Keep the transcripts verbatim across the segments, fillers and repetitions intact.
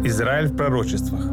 Израиль в пророчествах.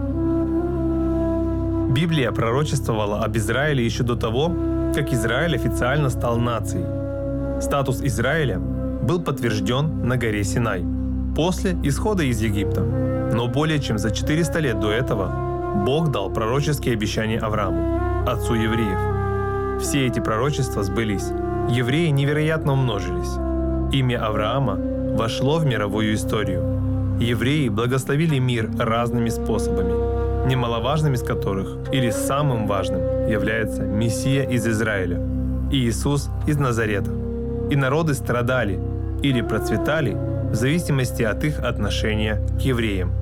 Библия пророчествовала об Израиле еще до того, как Израиль официально стал нацией. Статус Израиля был подтвержден на горе Синай после исхода из Египта. Но более чем за четыреста лет до этого Бог дал пророческие обещания Аврааму, отцу евреев. Все эти пророчества сбылись. Евреи невероятно умножились. Имя Авраама вошло в мировую историю. Евреи благословили мир разными способами, немаловажным из которых, или самым важным, является Мессия из Израиля, Иисус из Назарета. И народы страдали или процветали в зависимости от их отношения к евреям.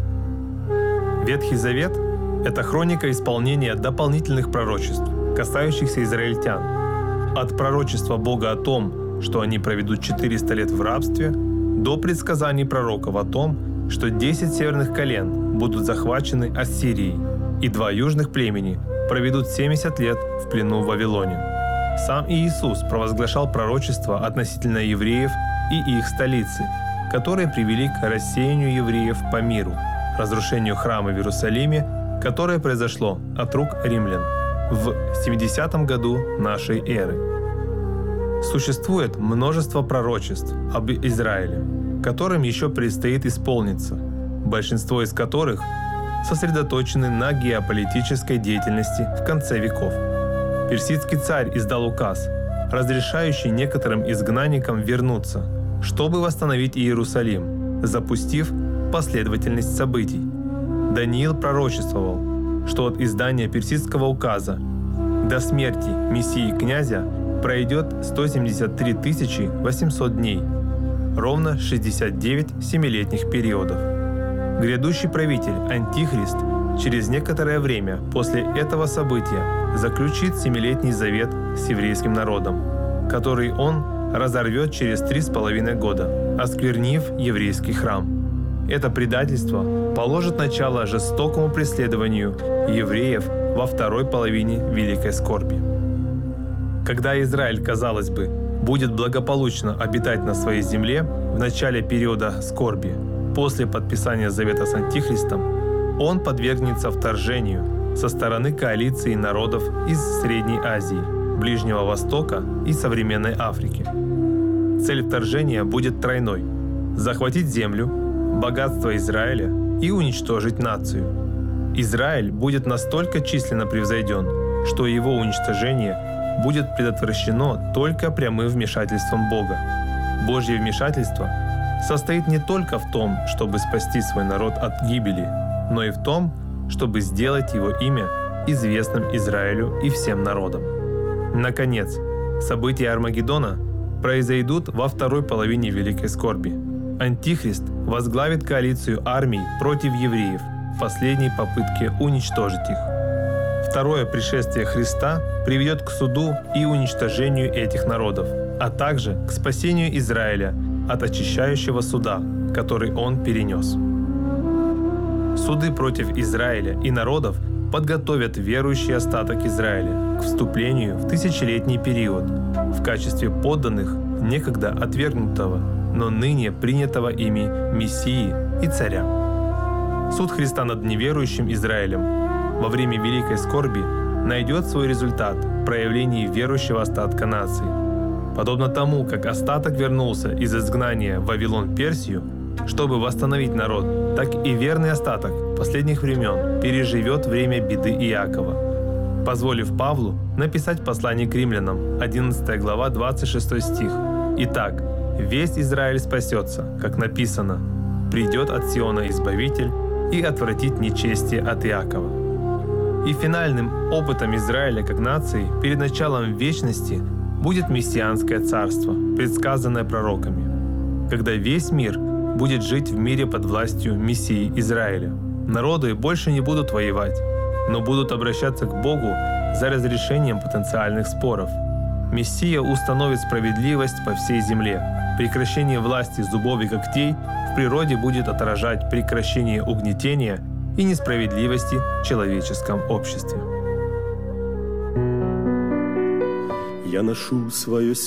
Ветхий Завет – это хроника исполнения дополнительных пророчеств, касающихся израильтян. От пророчества Бога о том, что они проведут четыреста лет в рабстве, до предсказаний пророков о том, что десять северных колен будут захвачены Ассирией, и два южных племени проведут семьдесят лет в плену в Вавилоне. Сам Иисус провозглашал пророчества относительно евреев и их столицы, которые привели к рассеянию евреев по миру, разрушению храма в Иерусалиме, которое произошло от рук римлян в семидесятом году нашей эры. Существует множество пророчеств об Израиле, которым еще предстоит исполниться, большинство из которых сосредоточены на геополитической деятельности в конце веков. Персидский царь издал указ, разрешающий некоторым изгнанникам вернуться, чтобы восстановить Иерусалим, запустив последовательность событий. Даниил пророчествовал, что от издания персидского указа до смерти Мессии князя пройдет сто семьдесят три тысячи восемьсот дней, ровно шестьдесят девять семилетних периодов. Грядущий правитель Антихрист через некоторое время после этого события заключит семилетний завет с еврейским народом, который он разорвет через три с половиной года, осквернив еврейский храм. Это предательство положит начало жестокому преследованию евреев во второй половине Великой Скорби. Когда Израиль, казалось бы, будет благополучно обитать на своей земле в начале периода скорби, после подписания завета с Антихристом, он подвергнется вторжению со стороны коалиции народов из Средней Азии, Ближнего Востока и современной Африки. Цель вторжения будет тройной – захватить землю, богатство Израиля и уничтожить нацию. Израиль будет настолько численно превзойден, что его уничтожение будет предотвращено только прямым вмешательством Бога. Божье вмешательство состоит не только в том, чтобы спасти свой народ от гибели, но и в том, чтобы сделать его имя известным Израилю и всем народам. Наконец, события Армагеддона произойдут во второй половине Великой Скорби. Антихрист возглавит коалицию армий против евреев в последней попытке уничтожить их. Второе пришествие Христа приведет к суду и уничтожению этих народов, а также к спасению Израиля от очищающего суда, который он перенес. Суды против Израиля и народов подготовят верующий остаток Израиля к вступлению в тысячелетний период в качестве подданных некогда отвергнутого, но ныне принятого ими Мессии и Царя. Суд Христа над неверующим Израилем во время Великой Скорби найдет свой результат в проявлении верующего остатка нации. Подобно тому, как остаток вернулся из изгнания в Вавилон Персию, чтобы восстановить народ, так и верный остаток последних времен переживет время беды Иакова, позволив Павлу написать послание к римлянам, одиннадцатая глава, двадцать шестой стих. «Итак, весь Израиль спасется, как написано, придет от Сиона Избавитель и отвратит нечестие от Иакова». И финальным опытом Израиля как нации перед началом вечности будет мессианское царство, предсказанное пророками, когда весь мир будет жить в мире под властью Мессии Израиля. Народы больше не будут воевать, но будут обращаться к Богу за разрешением потенциальных споров. Мессия установит справедливость по всей земле. Прекращение власти зубов и когтей в природе будет отражать прекращение угнетения и несправедливости в человеческом обществе. Я ношу свое